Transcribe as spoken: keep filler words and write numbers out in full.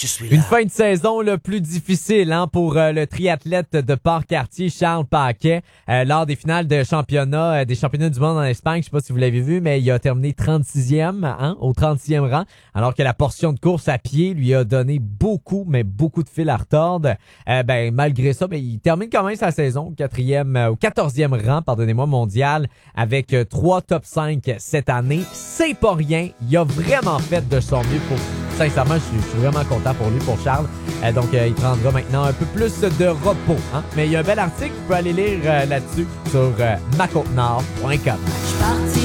je suis là. Une fin de saison le plus difficile hein, pour euh, le triathlète de Port-Cartier, Charles Paquet, euh, lors des finales de championnat, euh, des championnats du monde en Espagne. Je sais pas si vous l'avez vu, mais il a terminé trente-sixième, hein, au trente-sixième rang, alors que la portion de course à pied lui a donné beaucoup, mais beaucoup de fil à retordre. Euh, ben, malgré ça, ben, il termine quand même sa saison au quatrième, euh, au quatorzième rang, pardonnez-moi, mondial, avec euh, trois top cinq cette année. C'est pas rien. Il a vraiment fait de son mieux pour... Sincèrement, je suis, je suis vraiment content pour lui, pour Charles. Euh, donc, euh, il prendra maintenant un peu plus de repos. Hein? Mais il y a un bel article, vous pouvez aller lire euh, là-dessus sur euh, ma côte nord point com.